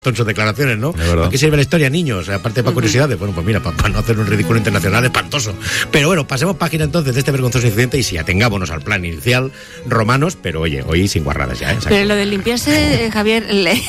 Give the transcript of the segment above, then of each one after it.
Son sus declaraciones, ¿no? ¿Para qué sirve la historia, niños? Aparte para curiosidades. Bueno, pues mira, para no hacer un ridículo internacional espantoso. Pero bueno, pasemos página entonces de este vergonzoso incidente y sí, atengámonos al plan inicial, romanos, pero oye, hoy sin guarradas ya, ¿eh? Pero lo de limpiarse, Javier,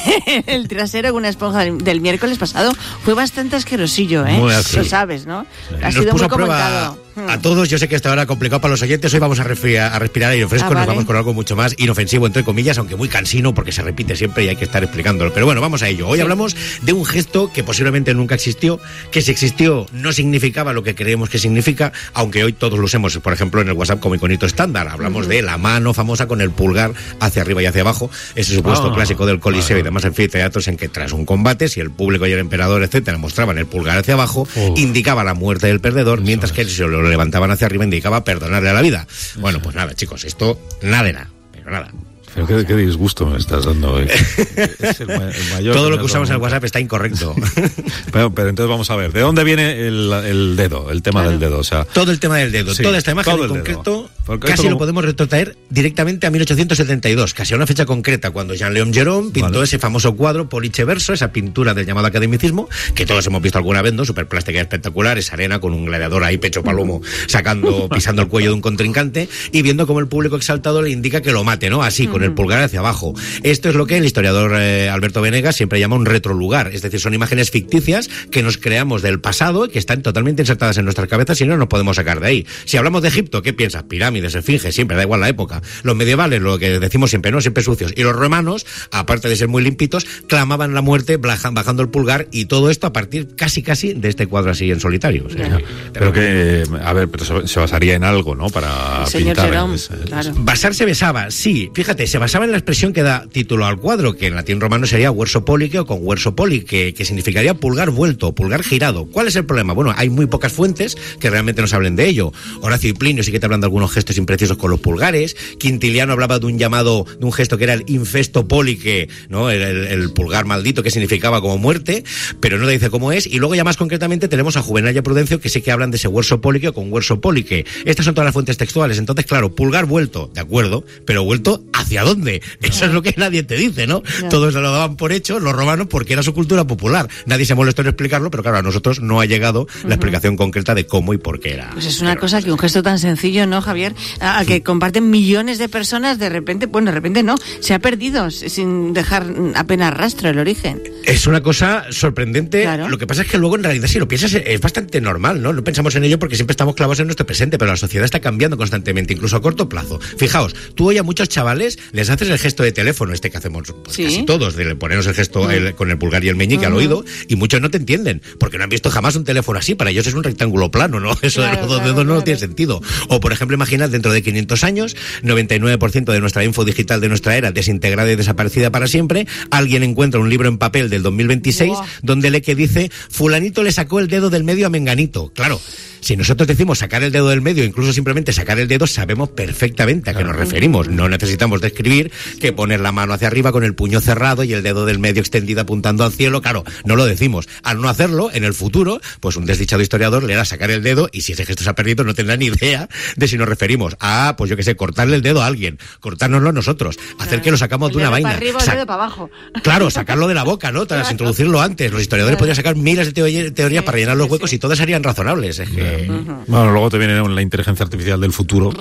el trasero con una esponja del miércoles pasado fue bastante asquerosillo, ¿eh? Muy así. Lo sabes, ¿no? Sí. Ha sido muy comentado. A todos, yo sé que esta hora complicado para los oyentes, hoy vamos a respirar aire fresco, nos vamos con algo mucho más inofensivo, entre comillas, aunque muy cansino, porque se repite siempre y hay que estar explicándolo. Pero bueno, vamos a ello. Hoy hablamos de un gesto que posiblemente nunca existió, que si existió no significaba lo que creemos que significa, aunque hoy todos lo usemos, por ejemplo, en el WhatsApp como iconito estándar. Hablamos de la mano famosa con el pulgar hacia arriba y hacia abajo, ese supuesto clásico del Coliseo y demás anfiteatros en que tras un combate, si el público y el emperador, etcétera, mostraban el pulgar hacia abajo, indicaba la muerte del perdedor, mientras que si lo levantaban hacia arriba indicaba perdonarle a la vida. Bueno, pues nada, chicos, esto nada de nada, pero nada. Pero qué disgusto me estás dando hoy. Es el mayor. Todo lo que usamos en el WhatsApp está incorrecto. Pero entonces vamos a ver, ¿de dónde viene el dedo, el tema del dedo? O sea, todo el tema del dedo, sí, toda esta imagen en concreto, casi lo podemos retrotraer directamente a 1872, casi a una fecha concreta, cuando Jean-Léon Gérôme pintó ese famoso cuadro Pollice Verso, esa pintura del llamado academicismo, que todos hemos visto alguna vez, ¿no? Súper plástica y espectacular, esa arena con un gladiador ahí, pecho palomo, pisando el cuello de un contrincante, y viendo cómo el público exaltado le indica que lo mate, ¿no? Así, con el pulgar hacia abajo. Esto es lo que el historiador Alberto Venegas siempre llama un retrolugar, es decir, son imágenes ficticias que nos creamos del pasado y que están totalmente insertadas en nuestras cabezas y no nos podemos sacar de ahí. Si hablamos de Egipto, ¿qué piensas? Pirámides, esfinges, siempre, da igual la época. Los medievales, lo que decimos siempre, ¿no? Siempre sucios. Y los romanos, aparte de ser muy limpitos, clamaban la muerte bajando el pulgar, y todo esto a partir casi de este cuadro así en solitario. O sea, pero que, a ver, pero se basaría en algo, ¿no? Para pintar. Claro. Basarse besaba, sí. Fíjate, se basaba en la expresión que da título al cuadro, que en latín romano sería verso pollice o con verso polli, que significaría pulgar vuelto, pulgar girado. ¿Cuál es el problema? Bueno, hay muy pocas fuentes que realmente nos hablen de ello. Horacio y Plinio sí que te hablan de algunos gestos imprecisos con los pulgares. Quintiliano hablaba de un gesto que era el infesto pollice, ¿no? El pulgar maldito, que significaba como muerte, pero no te dice cómo es. Y luego ya más concretamente tenemos a Juvenal y a Prudencio, que sí que hablan de ese verso pollice o con verso pollice. Estas son todas las fuentes textuales. Entonces, claro, pulgar vuelto, de acuerdo, pero vuelto ¿hacia dónde? Eso es lo que nadie te dice, ¿no? Todos lo daban por hecho, los romanos, porque era su cultura popular. Nadie se molestó en explicarlo, pero claro, a nosotros no ha llegado la explicación concreta de cómo y por qué era. Pues es una cosa que un gesto tan sencillo, ¿no, Javier? Al que comparten millones de personas, de repente no, se ha perdido sin dejar apenas rastro el origen. Es una cosa sorprendente. Claro. Lo que pasa es que luego, en realidad, si lo piensas, es bastante normal, ¿no? No pensamos en ello porque siempre estamos clavados en nuestro presente, pero la sociedad está cambiando constantemente, incluso a corto plazo. Fijaos, tú hoy a muchos chavales les haces el gesto de teléfono, que hacemos casi todos, de ponernos el gesto con el pulgar y el meñique al oído, y muchos no te entienden, porque no han visto jamás un teléfono así. Para ellos es un rectángulo plano, ¿no? Eso de los dos dedos no tiene sentido. O, por ejemplo, imaginad, dentro de 500 años, 99% de nuestra info digital de nuestra era desintegrada y desaparecida para siempre, alguien encuentra un libro en papel del 2026 donde lee que dice: fulanito le sacó el dedo del medio a menganito. Claro, si nosotros decimos sacar el dedo del medio, incluso simplemente sacar el dedo, sabemos perfectamente a qué nos referimos. No necesitamos describir que poner la mano hacia arriba con el puño cerrado y el dedo del medio extendido apuntando al cielo. Claro, no lo decimos. Al no hacerlo, en el futuro, pues un desdichado historiador le hará sacar el dedo, y si ese gesto se ha perdido, no tendrá ni idea de si nos referimos a, pues yo qué sé, cortarle el dedo a alguien, cortárnoslo nosotros, hacer que lo sacamos de una vaina. Para arriba, el dedo para abajo. Claro, sacarlo de la boca, ¿no? Tras introducirlo antes. Los historiadores podrían sacar miles de teorías para rellenar los huecos y todas serían razonables. Es que... Bueno, luego te viene la inteligencia artificial del futuro,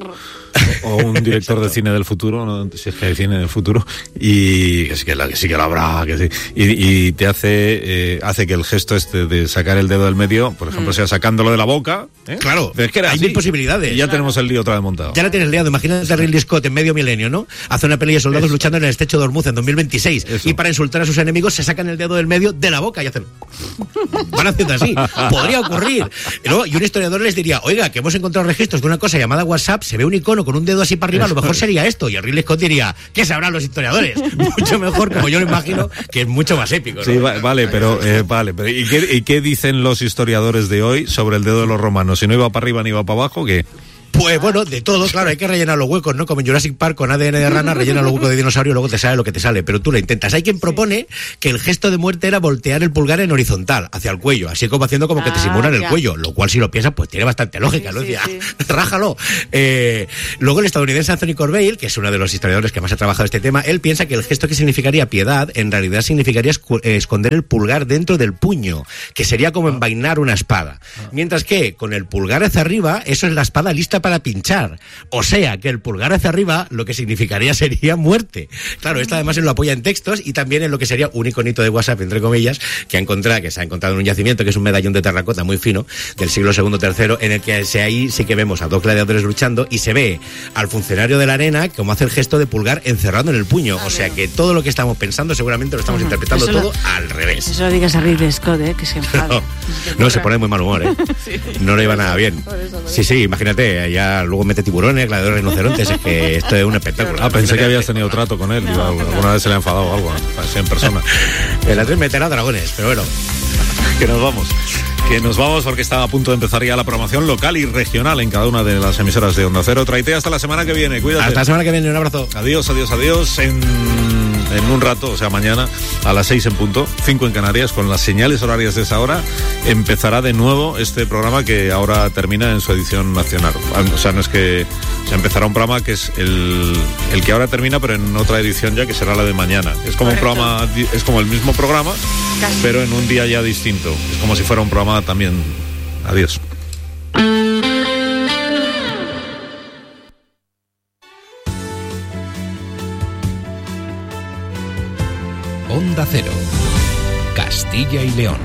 o un director de cine del futuro, ¿no? Si es que hay cine del futuro, y que sí que lo habrá, que sí, y te hace que el gesto este de sacar el dedo del medio, por ejemplo, sea sacándolo de la boca, ¿eh? Claro, es que hay mil posibilidades. Y ya tenemos el lío otra vez montado. Ya la tienes liado. Imagínate a Ridley Scott en medio milenio, ¿no? Hace una peli de soldados luchando en el estrecho de Hormuz en 2026, y para insultar a sus enemigos se sacan el dedo del medio de la boca y hacen... Van haciendo así. Podría ocurrir. Y un historiador les diría: oiga, que hemos encontrado registros de una cosa llamada WhatsApp, se ve un icono con un dedo así para arriba, a lo mejor sería esto. Y el Ridley Scott diría: ¿qué sabrán los historiadores? Mucho mejor, como yo lo imagino, que es mucho más épico, ¿no? Sí, vale, pero ¿y qué dicen los historiadores de hoy sobre el dedo de los romanos? Si no iba para arriba ni iba para abajo, ¿qué? Pues bueno, de todo, claro, hay que rellenar los huecos, ¿no? Como en Jurassic Park con ADN de rana, rellena los huecos de dinosaurio y luego te sale lo que te sale, pero tú lo intentas. Hay quien propone que el gesto de muerte era voltear el pulgar en horizontal, hacia el cuello, así como haciendo como que te simulan el cuello, lo cual si lo piensas, pues tiene bastante lógica, ¿no? Rájalo. Luego el estadounidense Anthony Corbeil, que es uno de los historiadores que más ha trabajado este tema, él piensa que el gesto que significaría piedad, en realidad significaría esconder el pulgar dentro del puño, que sería como envainar una espada. Mientras que con el pulgar hacia arriba, eso es la espada lista para pinchar. O sea, que el pulgar hacia arriba lo que significaría sería muerte. Claro, esto además él lo apoya en textos y también en lo que sería un iconito de WhatsApp, entre comillas, que se ha encontrado en un yacimiento, que es un medallón de terracota muy fino, del siglo II III, en el que ahí sí que vemos a dos gladiadores luchando y se ve al funcionario de la arena como hace el gesto de pulgar encerrado en el puño. O sea que todo lo que estamos pensando seguramente lo estamos interpretando todo al revés. Eso lo digas a Ridley Scott, que se enfada. No, se pone muy mal humor, Sí. No le iba nada bien. Sí, imagínate, ya luego mete tiburones, gladiadores, rinocerontes, es que esto es un espectáculo. Pensé que habías tenido trato con él, alguna vez se le ha enfadado o algo, así en persona. El A3 meterá dragones, pero bueno. Que nos vamos porque está a punto de empezar ya la programación local y regional en cada una de las emisoras de Onda Cero. Traité hasta la semana que viene, cuídate. Hasta la semana que viene, un abrazo. Adiós. En un rato, o sea, mañana a las 6 en punto, 5 en Canarias, con las señales horarias de esa hora, empezará de nuevo este programa que ahora termina en su edición nacional. O sea, no es que... empezará un programa que es el que ahora termina, pero en otra edición ya, que será la de mañana. Es como un programa, es como el mismo programa, pero en un día ya distinto. Es como si fuera un programa también. Adiós. Onda Cero, Castilla y León.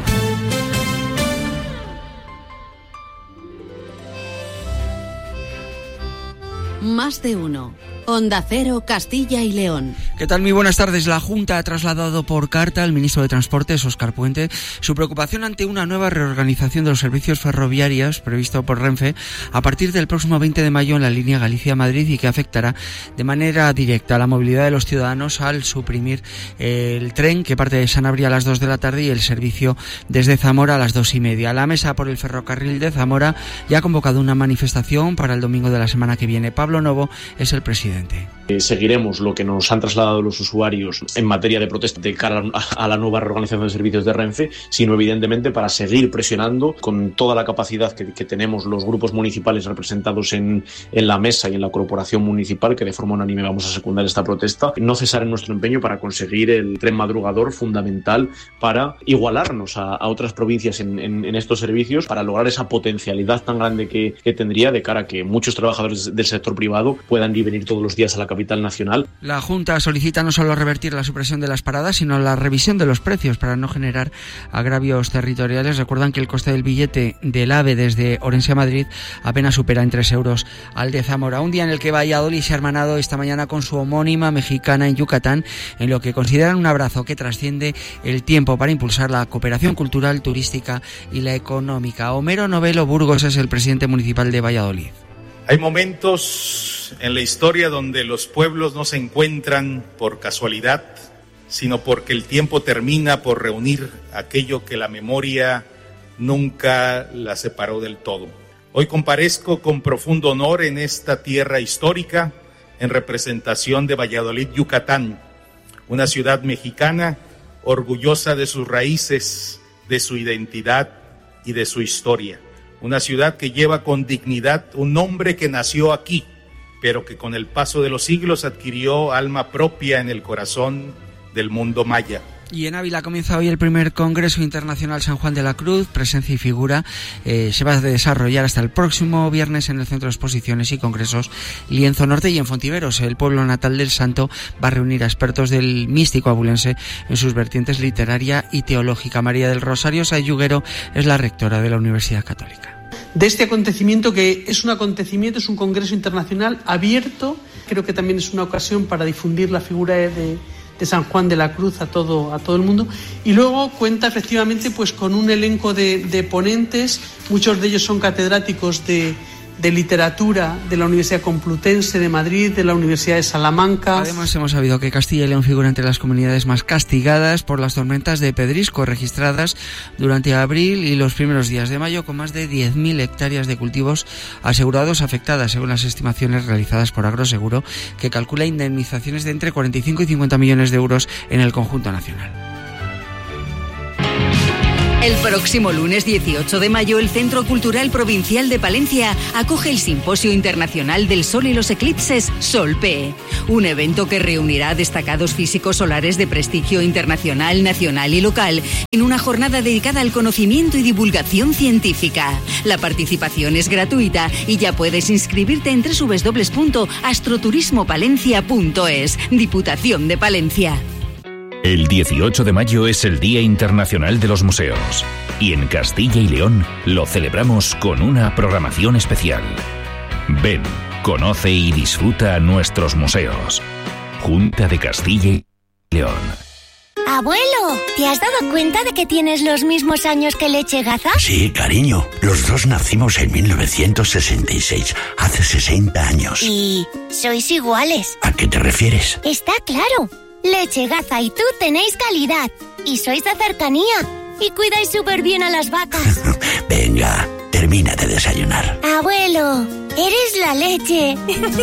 Más de uno. Onda Cero, Castilla y León. ¿Qué tal? Muy buenas tardes. La Junta ha trasladado por carta al ministro de Transportes, Óscar Puente, su preocupación ante una nueva reorganización de los servicios ferroviarios previsto por Renfe a partir del próximo 20 de mayo en la línea Galicia-Madrid y que afectará de manera directa a la movilidad de los ciudadanos al suprimir el tren que parte de Sanabria a las 2 de la tarde y el servicio desde Zamora a las 2:30. La Mesa por el Ferrocarril de Zamora ya ha convocado una manifestación para el domingo de la semana que viene. Pablo Novo es el presidente. Seguiremos lo que nos han trasladado los usuarios en materia de protesta de cara a la nueva reorganización de servicios de Renfe, sino evidentemente para seguir presionando con toda la capacidad que tenemos los grupos municipales representados en la mesa y en la corporación municipal, que de forma unánime vamos a secundar esta protesta, no cesar en nuestro empeño para conseguir el tren madrugador fundamental para igualarnos a otras provincias en estos servicios, para lograr esa potencialidad tan grande que tendría de cara a que muchos trabajadores del sector privado puedan venir todos los días a la capital nacional. La Junta solicita no solo revertir la supresión de las paradas, sino la revisión de los precios para no generar agravios territoriales. Recuerdan que el coste del billete del AVE desde Orense a Madrid apenas supera en 3 euros al de Zamora. Un día en el que Valladolid se ha hermanado esta mañana con su homónima mexicana en Yucatán, en lo que consideran un abrazo que trasciende el tiempo para impulsar la cooperación cultural, turística y la económica. Homero Novelo Burgos es el presidente municipal de Valladolid. Hay momentos en la historia donde los pueblos no se encuentran por casualidad, sino porque el tiempo termina por reunir aquello que la memoria nunca la separó del todo. Hoy comparezco con profundo honor en esta tierra histórica en representación de Valladolid, Yucatán, una ciudad mexicana orgullosa de sus raíces, de su identidad y de su historia. Una ciudad que lleva con dignidad un nombre que nació aquí, pero que con el paso de los siglos adquirió alma propia en el corazón del mundo maya. Y en Ávila comienza hoy el primer Congreso Internacional San Juan de la Cruz, presencia y figura. Se va a desarrollar hasta el próximo viernes en el Centro de Exposiciones y Congresos Lienzo Norte, y en Fontiveros, el pueblo natal del santo, va a reunir a expertos del místico abulense en sus vertientes literaria y teológica. María del Rosario Sayuguero es la rectora de la Universidad Católica. De este acontecimiento, que es un acontecimiento, es un congreso internacional abierto, creo que también es una ocasión para difundir la figura de San Juan de la Cruz a todo el mundo, y luego cuenta efectivamente pues con un elenco de ponentes, muchos de ellos son catedráticos de de Literatura de la Universidad Complutense de Madrid, de la Universidad de Salamanca. Además, hemos sabido que Castilla y León figura entre las comunidades más castigadas por las tormentas de pedrisco registradas durante abril y los primeros días de mayo, con más de 10.000 hectáreas de cultivos asegurados afectadas, según las estimaciones realizadas por Agroseguro, que calcula indemnizaciones de entre 45 y 50 millones de euros en el conjunto nacional. El próximo lunes 18 de mayo, el Centro Cultural Provincial de Palencia acoge el Simposio Internacional del Sol y los Eclipses Sol-P, un evento que reunirá a destacados físicos solares de prestigio internacional, nacional y local en una jornada dedicada al conocimiento y divulgación científica. La participación es gratuita y ya puedes inscribirte en www.astroturismopalencia.es, Diputación de Palencia. El 18 de mayo es el Día Internacional de los Museos y en Castilla y León lo celebramos con una programación especial. Ven, conoce y disfruta nuestros museos. Junta de Castilla y León. Abuelo, ¿te has dado cuenta de que tienes los mismos años que Leche Gaza? Sí, cariño, los dos nacimos en 1966, hace 60 años. ¿Y sois iguales? ¿A qué te refieres? Está claro. Leche Gaza y tú tenéis calidad. Y sois de cercanía. Y cuidáis súper bien a las vacas. Venga, termina de desayunar. Abuelo, eres la leche.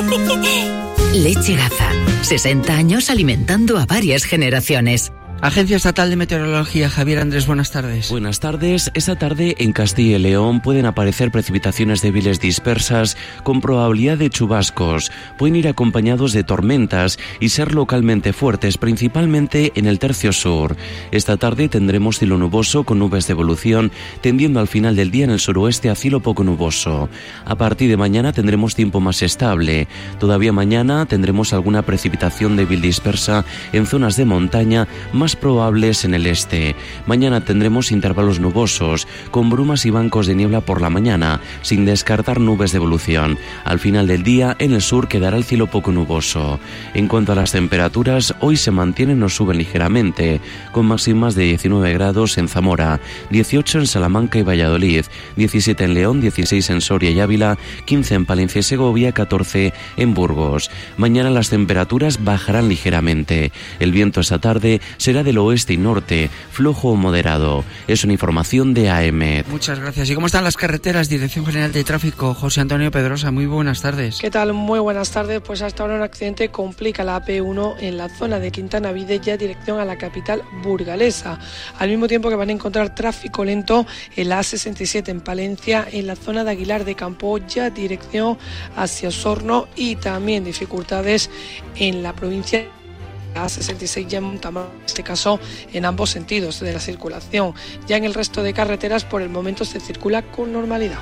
Leche Gaza. 60 años alimentando a varias generaciones. Agencia Estatal de Meteorología, Javier Andrés, buenas tardes. Buenas tardes. Esta tarde en Castilla y León pueden aparecer precipitaciones débiles dispersas con probabilidad de chubascos. Pueden ir acompañados de tormentas y ser localmente fuertes, principalmente en el tercio sur. Esta tarde tendremos cielo nuboso con nubes de evolución, tendiendo al final del día en el suroeste a cielo poco nuboso. A partir de mañana tendremos tiempo más estable. Todavía mañana tendremos alguna precipitación débil dispersa en zonas de montaña, más probables en el este. Mañana tendremos intervalos nubosos, con brumas y bancos de niebla por la mañana, sin descartar nubes de evolución. Al final del día, en el sur quedará el cielo poco nuboso. En cuanto a las temperaturas, hoy se mantienen o suben ligeramente, con máximas de 19 grados en Zamora, 18 en Salamanca y Valladolid, 17 en León, 16 en Soria y Ávila, 15 en Palencia y Segovia, 14 en Burgos. Mañana las temperaturas bajarán ligeramente. El viento esta tarde será del oeste y norte, flojo o moderado. Es una información de AEMET. Muchas gracias. ¿Y cómo están las carreteras? Dirección General de Tráfico, José Antonio Pedrosa. Muy buenas tardes. ¿Qué tal? Muy buenas tardes. Pues hasta ahora un accidente complica la AP1 en la zona de Quintana Videja, dirección a la capital burgalesa. Al mismo tiempo que van a encontrar tráfico lento en la A67 en Palencia, en la zona de Aguilar de Campoya, dirección hacia Osorno, y también dificultades en la provincia A66 ya en Montamar, en este caso en ambos sentidos de la circulación. Ya en el resto de carreteras por el momento se circula con normalidad.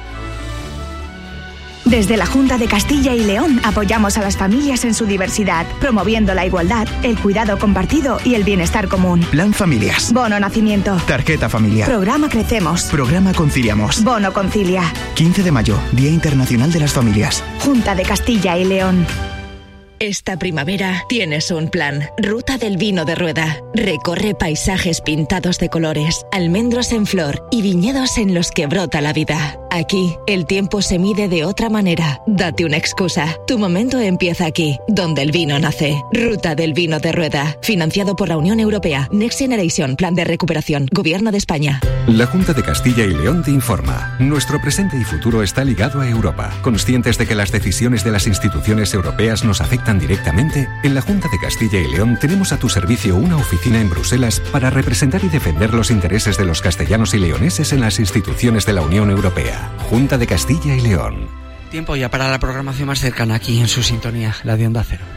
Desde la Junta de Castilla y León apoyamos a las familias en su diversidad, promoviendo la igualdad, el cuidado compartido y el bienestar común. Plan Familias. Bono Nacimiento. Tarjeta familiar. Programa Crecemos. Programa Conciliamos. Bono Concilia. 15 de mayo, Día Internacional de las Familias. Junta de Castilla y León. Esta primavera tienes un plan. Ruta del Vino de Rueda. Recorre paisajes pintados de colores, almendros en flor y viñedos en los que brota la vida. Aquí, el tiempo se mide de otra manera. Date una excusa. Tu momento empieza aquí, donde el vino nace. Ruta del Vino de Rueda. Financiado por la Unión Europea. Next Generation. Plan de Recuperación. Gobierno de España. La Junta de Castilla y León te informa. Nuestro presente y futuro está ligado a Europa. Conscientes de que las decisiones de las instituciones europeas nos afectan directamente, en la Junta de Castilla y León tenemos a tu servicio una oficina en Bruselas para representar y defender los intereses de los castellanos y leoneses en las instituciones de la Unión Europea. Junta de Castilla y León. Tiempo ya para la programación más cercana aquí en su sintonía, la de Onda Cero.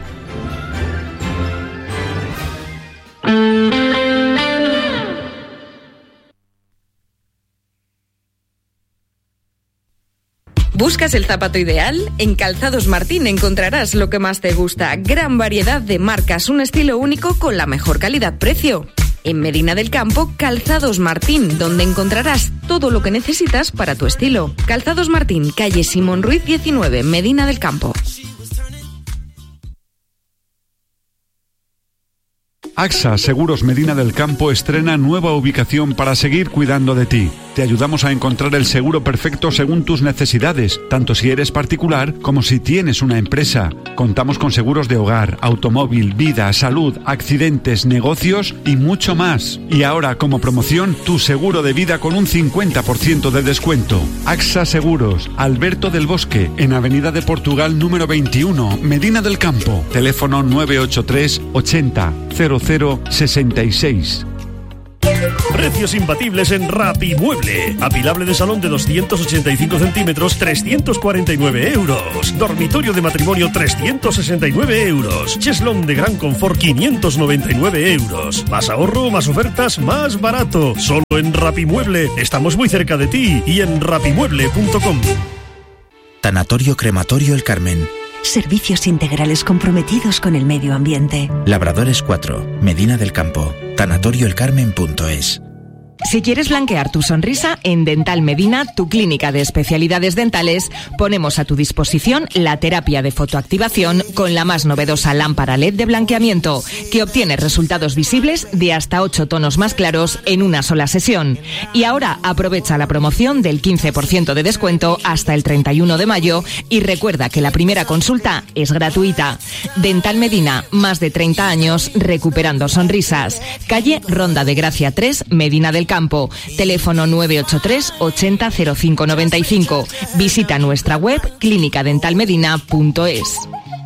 ¿Buscas el zapato ideal? En Calzados Martín encontrarás lo que más te gusta. Gran variedad de marcas, un estilo único con la mejor calidad-precio. En Medina del Campo, Calzados Martín, donde encontrarás todo lo que necesitas para tu estilo. Calzados Martín, calle Simón Ruiz 19, Medina del Campo. AXA Seguros Medina del Campo estrena nueva ubicación para seguir cuidando de ti. Te ayudamos a encontrar el seguro perfecto según tus necesidades, tanto si eres particular como si tienes una empresa. Contamos con seguros de hogar, automóvil, vida, salud, accidentes, negocios y mucho más. Y ahora, como promoción, tu seguro de vida con un 50% de descuento. AXA Seguros, Alberto del Bosque, en Avenida de Portugal número 21, Medina del Campo. Teléfono 983 80 00 66. Precios imbatibles en Rapimueble. Apilable de salón de 285 centímetros, 349 euros. Dormitorio de matrimonio, 369 euros. Cheslón de gran confort, 599 euros. Más ahorro, más ofertas, más barato. Solo en Rapimueble. Estamos muy cerca de ti y en rapimueble.com. Tanatorio Crematorio El Carmen. Servicios integrales comprometidos con el medio ambiente. Labradores 4, Medina del Campo. Tanatorioelcarmen.es. Si quieres blanquear tu sonrisa, en Dental Medina, tu clínica de especialidades dentales, ponemos a tu disposición la terapia de fotoactivación con la más novedosa lámpara LED de blanqueamiento, que obtiene resultados visibles de hasta 8 tonos más claros en una sola sesión. Y ahora aprovecha la promoción del 15% de descuento hasta el 31 de mayo y recuerda que la primera consulta es gratuita. Dental Medina, más de 30 años recuperando sonrisas. Calle Ronda de Gracia 3, Medina del Campo. Teléfono 983 80 05 95. Visita nuestra web clinicadentalmedina.es.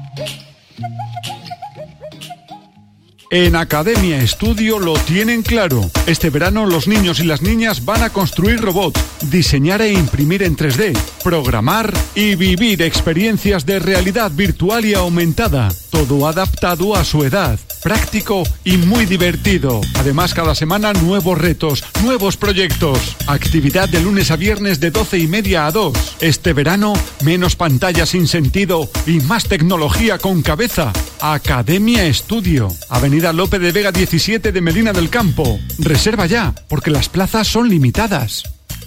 En Academia Estudio lo tienen claro. Este verano los niños y las niñas van a construir robots, diseñar e imprimir en 3D, programar y vivir experiencias de realidad virtual y aumentada. Todo adaptado a su edad, práctico y muy divertido. Además, cada semana nuevos retos, nuevos proyectos. Actividad de lunes a viernes de 12:30 a 2. Este verano, menos pantallas sin sentido y más tecnología con cabeza. Academia Estudio. Avenida Lope de Vega 17 de Medina del Campo. Reserva ya, porque las plazas son limitadas.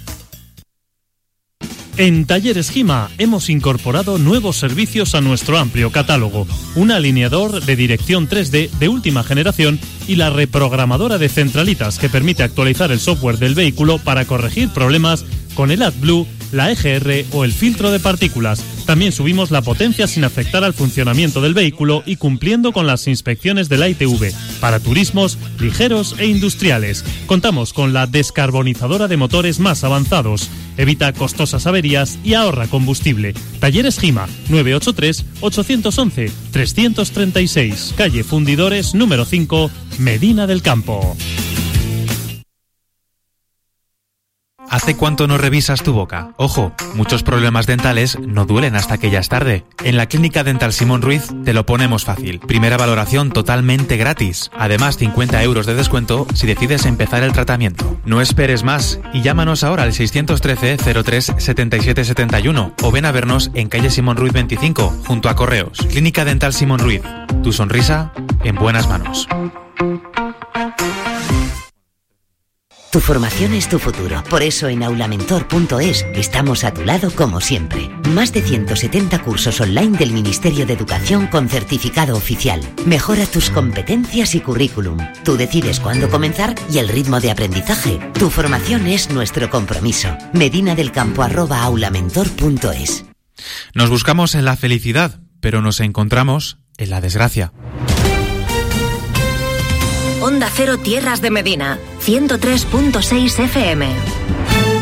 En Talleres Gima hemos incorporado nuevos servicios a nuestro amplio catálogo. Un alineador de dirección 3D de última generación y la reprogramadora de centralitas que permite actualizar el software del vehículo para corregir problemas con el AdBlue, la EGR o el filtro de partículas. También subimos la potencia sin afectar al funcionamiento del vehículo y cumpliendo con las inspecciones de la ITV para turismos ligeros e industriales. Contamos con la descarbonizadora de motores más avanzados. Evita costosas averías y ahorra combustible. Talleres Gima, 983-811-336, calle Fundidores número 5, Medina del Campo. ¿Hace cuánto no revisas tu boca? Ojo, muchos problemas dentales no duelen hasta que ya es tarde. En la Clínica Dental Simón Ruiz te lo ponemos fácil. Primera valoración totalmente gratis. Además, 50 euros de descuento si decides empezar el tratamiento. No esperes más y llámanos ahora al 613 03 77 71 o ven a vernos en calle Simón Ruiz 25, junto a Correos. Clínica Dental Simón Ruiz. Tu sonrisa en buenas manos. Tu formación es tu futuro. Por eso en aulamentor.es estamos a tu lado como siempre. Más de 170 cursos online del Ministerio de Educación con certificado oficial. Mejora tus competencias y currículum. Tú decides cuándo comenzar y el ritmo de aprendizaje. Tu formación es nuestro compromiso. medinadelcampo@aulamentor.es. Nos buscamos en la felicidad, pero nos encontramos en la desgracia. Onda Cero Tierras de Medina, 103.6 FM.